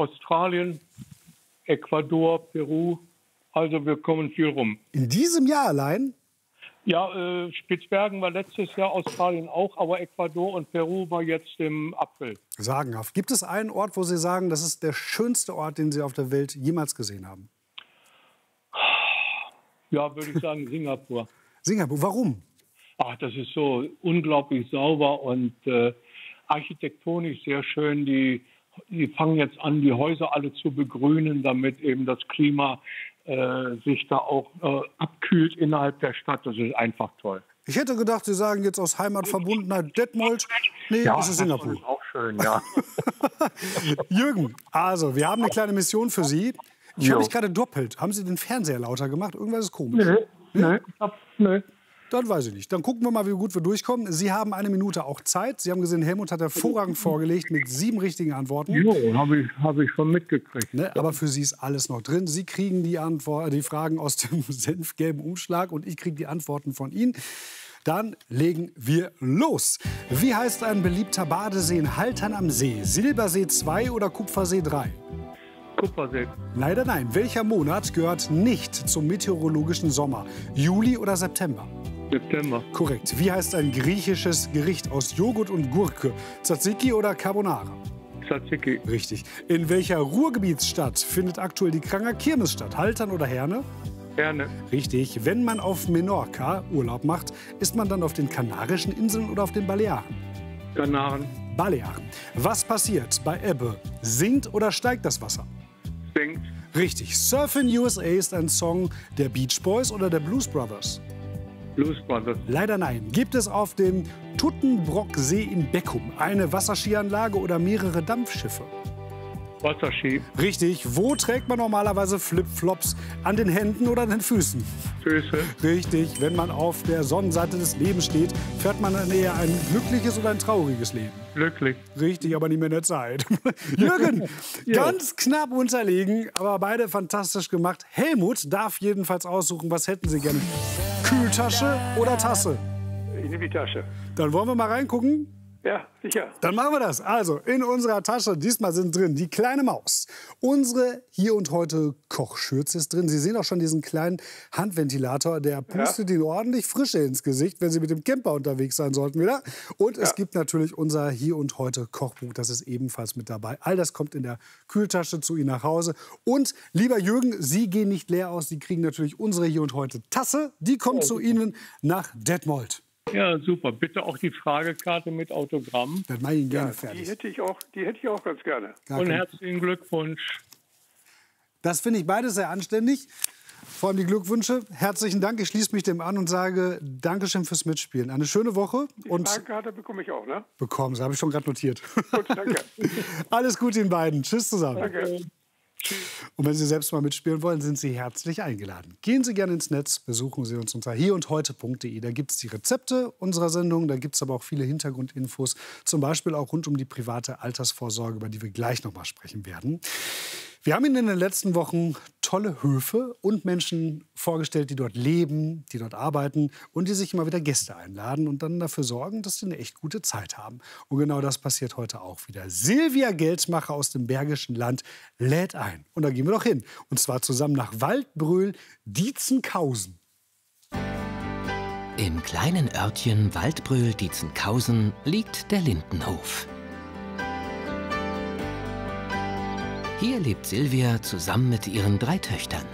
Australien, Ecuador, Peru. Also wir kommen viel rum. In diesem Jahr allein? Ja, Spitzbergen war letztes Jahr, Australien auch, aber Ecuador und Peru war jetzt im April. Sagenhaft. Gibt es einen Ort, wo Sie sagen, das ist der schönste Ort, den Sie auf der Welt jemals gesehen haben? Ja, würde ich sagen Singapur. Singapur, warum? Ach, das ist so unglaublich sauber und architektonisch sehr schön. Die fangen jetzt an, die Häuser alle zu begrünen, damit eben das Klima sich da auch abkühlt innerhalb der Stadt. Das ist einfach toll. Ich hätte gedacht, Sie sagen jetzt aus Heimatverbundenheit Detmold. Nee, Ja, das ist Singapur. Das ist auch schön, ja. Jürgen, also wir haben eine kleine Mission für Sie. Ich höre Jo. mich gerade doppelt. Haben Sie den Fernseher lauter gemacht? Irgendwas ist komisch. Nee. Dann weiß ich nicht. Dann gucken wir mal, wie gut wir durchkommen. Sie haben 1 Minute auch Zeit. Sie haben gesehen, Helmut hat hervorragend vorgelegt mit 7 richtigen Antworten. Jo, hab ich schon mitgekriegt. Ne, aber für Sie ist alles noch drin. Sie kriegen die Fragen aus dem senfgelben Umschlag und ich kriege die Antworten von Ihnen. Dann legen wir los. Wie heißt ein beliebter Badesee in Haltern am See? Silbersee 2 oder Kupfersee 3? Kupfersee. Leider nein. Welcher Monat gehört nicht zum meteorologischen Sommer? Juli oder September? September. Korrekt. Wie heißt ein griechisches Gericht aus Joghurt und Gurke? Tzatziki oder Carbonara? Tzatziki. Richtig. In welcher Ruhrgebietsstadt findet aktuell die Kranger Kirmes statt? Haltern oder Herne? Herne. Richtig. Wenn man auf Menorca Urlaub macht, ist man dann auf den Kanarischen Inseln oder auf den Balearen? Kanaren. Balearen. Was passiert bei Ebbe? Sinkt oder steigt das Wasser? Singt. Richtig. Surfin' USA ist ein Song der Beach Boys oder der Blues Brothers? Blues Brothers. Leider nein. Gibt es auf dem Tuttenbrocksee in Beckum eine Wasserskianlage oder mehrere Dampfschiffe? Wasserski. Richtig. Wo trägt man normalerweise Flipflops? An den Händen oder an den Füßen? Füße. Richtig. Wenn man auf der Sonnenseite des Lebens steht, fährt man dann eher ein glückliches oder ein trauriges Leben? Glücklich. Richtig, aber nicht mehr in der Zeit. Jürgen, ganz knapp unterlegen, aber beide fantastisch gemacht. Helmut darf jedenfalls aussuchen, was hätten Sie gerne? Kühltasche oder Tasse? Ich nehme die Tasche. Dann wollen wir mal reingucken. Ja, sicher. Dann machen wir das. Also, in unserer Tasche, diesmal sind drin die kleine Maus. Unsere hier und heute Kochschürze ist drin. Sie sehen auch schon diesen kleinen Handventilator, der pustet Ihnen ordentlich Frische ins Gesicht, wenn Sie mit dem Camper unterwegs sein sollten wieder. Und es gibt natürlich unser hier und heute Kochbuch, das ist ebenfalls mit dabei. All das kommt in der Kühltasche zu Ihnen nach Hause. Und, lieber Jürgen, Sie gehen nicht leer aus. Sie kriegen natürlich unsere hier und heute Tasse. Die kommt zu Ihnen nach Detmold. Ja, super. Bitte auch die Fragekarte mit Autogramm. Das mache ich Ihnen gerne Die fertig. hätte ich auch ganz gerne. Und herzlichen Glückwunsch. Das finde ich beides sehr anständig. Vor allem die Glückwünsche. Herzlichen Dank. Ich schließe mich dem an und sage Dankeschön fürs Mitspielen. Eine schöne Woche. Die Und Fragekarte bekomme ich auch, ne? bekommen Sie, habe ich schon gerade notiert. Gut, danke. Alles Gute Ihnen beiden. Tschüss zusammen. Danke. Und wenn Sie selbst mal mitspielen wollen, sind Sie herzlich eingeladen. Gehen Sie gerne ins Netz, besuchen Sie uns unter hierundheute.de. Da gibt es die Rezepte unserer Sendung, da gibt es aber auch viele Hintergrundinfos, zum Beispiel auch rund um die private Altersvorsorge, über die wir gleich noch mal sprechen werden. Wir haben Ihnen in den letzten Wochen tolle Höfe und Menschen vorgestellt, die dort leben, die dort arbeiten und die sich immer wieder Gäste einladen und dann dafür sorgen, dass sie eine echt gute Zeit haben. Und genau das passiert heute auch wieder. Silvia Geldmacher aus dem Bergischen Land lädt ein. Und da gehen wir doch hin. Und zwar zusammen nach Waldbröl-Dietzenkhausen. Im kleinen Örtchen Waldbröl-Dietzenkhausen liegt der Lindenhof. Hier lebt Silvia zusammen mit ihren 3 Töchtern.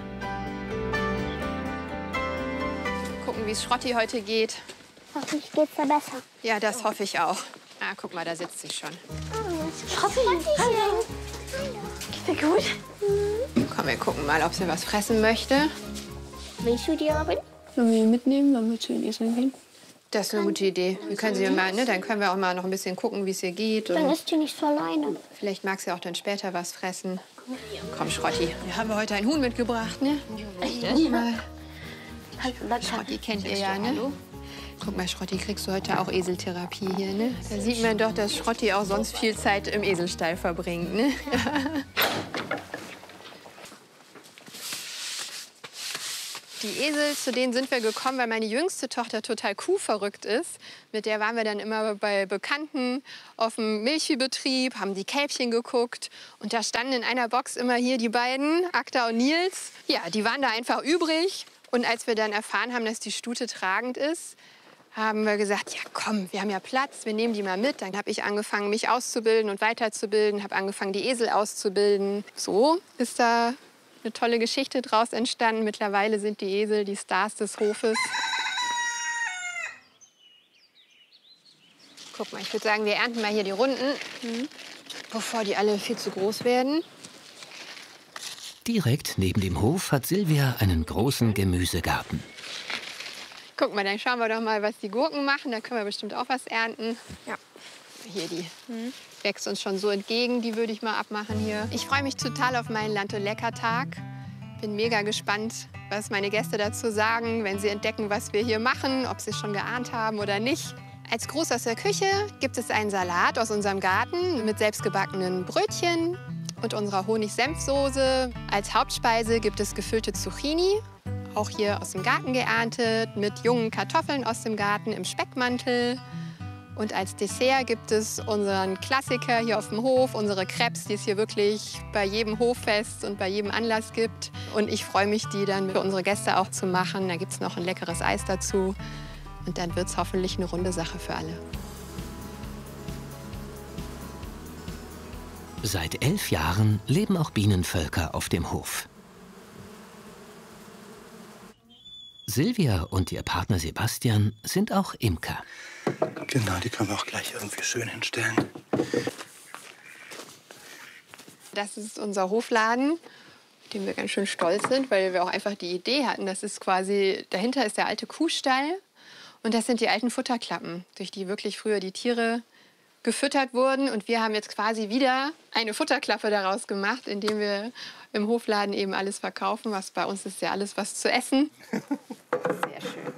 Gucken, wie es Schrotti heute geht. Hoffentlich geht's dir besser. Ja, das hoffe ich auch. Ah, guck mal, da sitzt sie schon. Schrotti, hallo. Geht's dir gut? Komm, wir gucken mal, ob sie was fressen möchte. Willst du die haben? Sollen wir ihn mitnehmen, wenn wir zu den Eseln gehen? Das ist eine gute Idee. Wir können sie mal, ne? Dann können wir auch mal noch ein bisschen gucken, wie es ihr geht. Dann Und ist die nicht so alleine. vielleicht mag sie auch dann später was fressen. Komm, Schrotti. Wir haben heute ein Huhn mitgebracht, ne? Echt? Mal. Hallo, Schrotti kennt ihr ja, ne? Guck mal, Schrotti, kriegst du heute auch Eseltherapie hier, ne? Da sieht man doch, dass Schrotti auch sonst viel Zeit im Eselstall verbringt, ne? Die Die Esel, zu denen sind wir gekommen, weil meine jüngste Tochter total kuhverrückt ist. Mit der waren wir dann immer bei Bekannten auf dem Milchviehbetrieb, haben die Kälbchen geguckt. Und da standen in einer Box immer hier die beiden, Akta und Nils. Ja, die waren da einfach übrig. Und als wir dann erfahren haben, dass die Stute tragend ist, haben wir gesagt, ja komm, wir haben ja Platz, wir nehmen die mal mit. Dann habe ich angefangen, mich auszubilden und weiterzubilden, habe angefangen, die Esel auszubilden. So ist da eine tolle Geschichte draus entstanden. Mittlerweile sind die Esel die Stars des Hofes. Guck mal, ich würde sagen, wir ernten mal hier die Runden, bevor die alle viel zu groß werden. Direkt neben dem Hof hat Silvia einen großen Gemüsegarten. Guck mal, dann schauen wir doch mal, was die Gurken machen. Da können wir bestimmt auch was ernten. Ja, hier die wächst uns schon so entgegen. Die würde ich mal abmachen hier. Ich freue mich total auf meinen Land- und Leckertag. Bin mega gespannt, was meine Gäste dazu sagen, wenn sie entdecken, was wir hier machen, ob sie es schon geahnt haben oder nicht. Als Gruß aus der Küche gibt es einen Salat aus unserem Garten mit selbstgebackenen Brötchen und unserer Honig-Senf-Soße. Als Hauptspeise gibt es gefüllte Zucchini, auch hier aus dem Garten geerntet, mit jungen Kartoffeln aus dem Garten im Speckmantel. Und als Dessert gibt es unseren Klassiker hier auf dem Hof, unsere Crêpes, die es hier wirklich bei jedem Hoffest und bei jedem Anlass gibt. Und ich freue mich, die dann für unsere Gäste auch zu machen. Da gibt es noch ein leckeres Eis dazu. Und dann wird es hoffentlich eine runde Sache für alle. Seit 11 Jahren leben auch Bienenvölker auf dem Hof. Silvia und ihr Partner Sebastian sind auch Imker. Genau, die können wir auch gleich irgendwie schön hinstellen. Das ist unser Hofladen, auf den wir ganz schön stolz sind, weil wir auch einfach die Idee hatten, das ist quasi, dahinter ist der alte Kuhstall und das sind die alten Futterklappen, durch die wirklich früher die Tiere gefüttert wurden. Und wir haben jetzt quasi wieder eine Futterklappe daraus gemacht, indem wir im Hofladen eben alles verkaufen. Was bei uns ist ja alles was zu essen. Sehr schön.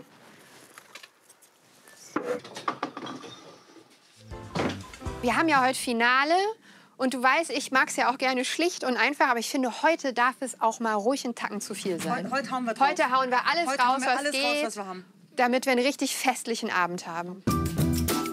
Wir haben ja heute Finale. Und du weißt, ich mag es ja auch gerne schlicht und einfach, aber ich finde, heute darf es auch mal ruhig einen Tacken zu viel sein. Heute hauen wir drauf. Heute hauen wir alles Heute raus, hauen wir was alles geht, raus, was wir haben. damit wir einen richtig festlichen Abend haben.